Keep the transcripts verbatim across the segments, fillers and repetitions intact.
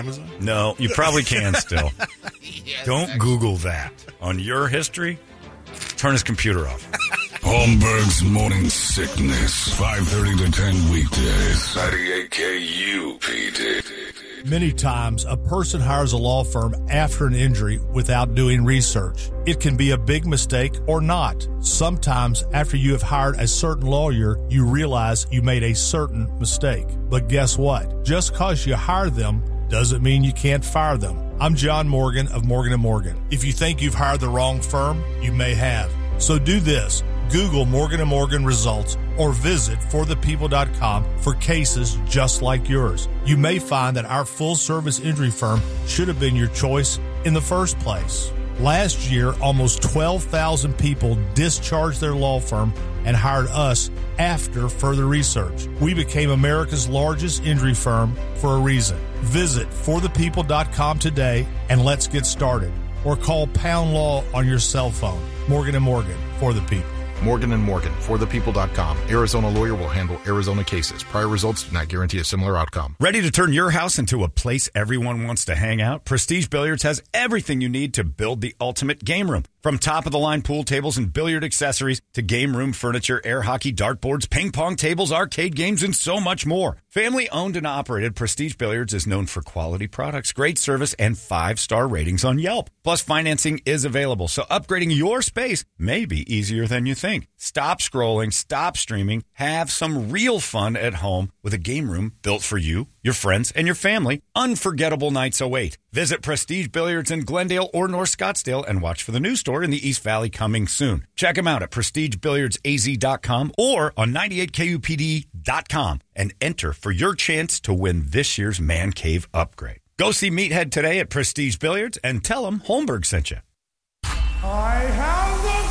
Amazon? No, you probably can still. Yes, Don't actually. Google that. On your history, turn his computer off. Holmberg's Morning Sickness. five thirty to ten weekdays. ninety-eight K U P D. Many times, a person hires a law firm after an injury without doing research. It can be a big mistake or not. Sometimes, after you have hired a certain lawyer, you realize you made a certain mistake. But guess what? Just because you hire them doesn't mean you can't fire them. I'm John Morgan of Morgan and Morgan. If you think you've hired the wrong firm, you may have. So do this. Google Morgan and Morgan results or visit for the people dot com for cases just like yours. You may find that our full-service injury firm should have been your choice in the first place. Last year, almost twelve thousand people discharged their law firm and hired us after further research. We became America's largest injury firm for a reason. Visit for the people dot com today and let's get started. Or call Pound Law on your cell phone. Morgan and Morgan, for the people. Morgan and Morgan, for the people dot com. Arizona lawyer will handle Arizona cases. Prior results do not guarantee a similar outcome. Ready to turn your house into a place everyone wants to hang out? Prestige Billiards has everything you need to build the ultimate game room. From top-of-the-line pool tables and billiard accessories to game room furniture, air hockey, dartboards, ping pong tables, arcade games, and so much more. Family-owned and operated, Prestige Billiards is known for quality products, great service, and five-star ratings on Yelp. Plus, financing is available, so upgrading your space may be easier than you think. Stop scrolling, stop streaming, have some real fun at home with a game room built for you, your friends, and your family. Unforgettable nights await. Visit Prestige Billiards in Glendale or North Scottsdale and watch for the new store in the East Valley coming soon. Check them out at prestige billiards a z dot com or on ninety-eight K U P D dot com and enter for your chance to win this year's Man Cave upgrade. Go see Meathead today at Prestige Billiards and tell him Holmberg sent you. I have the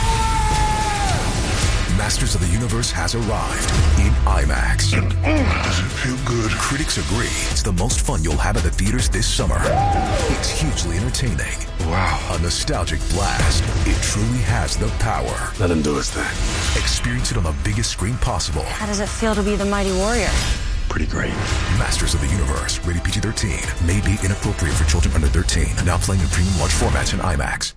Masters of the Universe has arrived in IMAX. And oh, does it feel good? Critics agree it's the most fun you'll have at the theaters this summer. It's hugely entertaining. Wow. A nostalgic blast. It truly has the power. Let him do his thing. Experience it on the biggest screen possible. How does it feel to be the mighty warrior? Pretty great. Masters of the Universe, rated P G thirteen. May be inappropriate for children under thirteen. Now playing in premium large formats in IMAX.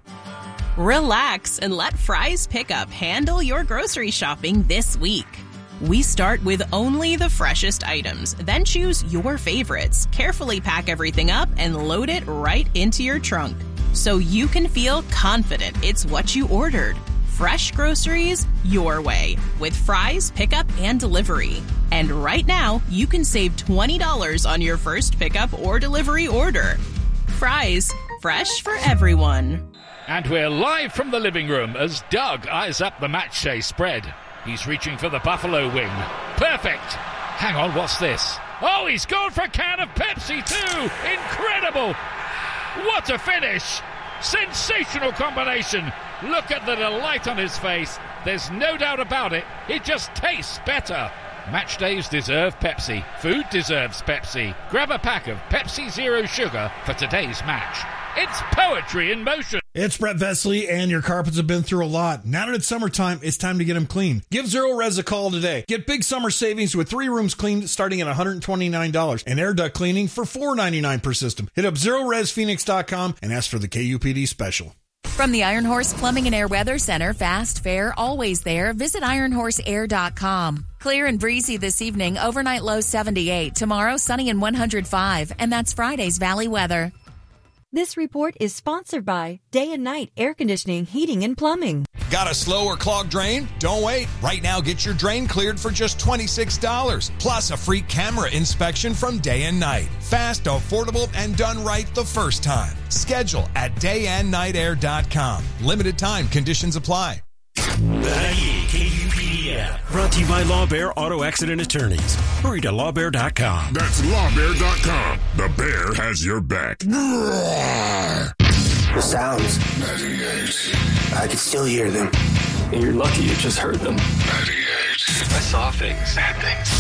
Relax and let Fry's Pickup handle your grocery shopping this week. We start with only the freshest items, then choose your favorites, carefully pack everything up, and load it right into your trunk, so you can feel confident it's what you ordered. Fresh groceries your way with Fry's Pickup and Delivery. And right now, you can save twenty dollars on your first pickup or delivery order. Fry's, fresh for everyone. And we're live from the living room as Doug eyes up the match day spread. He's reaching for the Buffalo wing. Perfect. Hang on, what's this? Oh, he's gone for a can of Pepsi too. Incredible. What a finish. Sensational combination. Look at the delight on his face. There's no doubt about it. It just tastes better. Match days deserve Pepsi. Food deserves Pepsi. Grab a pack of Pepsi Zero Sugar for today's match. It's poetry in motion. It's Brett Vesley, and your carpets have been through a lot. Now that it's summertime, it's time to get them clean. Give Zero Res a call today. Get big summer savings with three rooms cleaned starting at one hundred twenty-nine dollars and air duct cleaning for four ninety-nine per system. Hit up zero res phoenix dot com and ask for the K U P D special. From the Iron Horse Plumbing and Air Weather Center, fast, fair, always there. Visit iron horse air dot com. Clear and breezy this evening, overnight low seventy-eight. Tomorrow, sunny and one hundred five. And that's Friday's Valley weather. This report is sponsored by Day and Night Air Conditioning, Heating, and Plumbing. Got a slow or clogged drain? Don't wait. Right now, get your drain cleared for just twenty-six dollars. Plus a free camera inspection from Day and Night. Fast, affordable, and done right the first time. Schedule at day and night air dot com. Limited time. Conditions apply. ninety-eight K U P D app. Brought to you by Law Bear Auto Accident Attorneys. Hurry to law bear dot com. That's law bear dot com. The bear has your back. The sounds. ninety-eight. I can still hear them. You're lucky you just heard them. ninety-eight. I saw things. Bad things.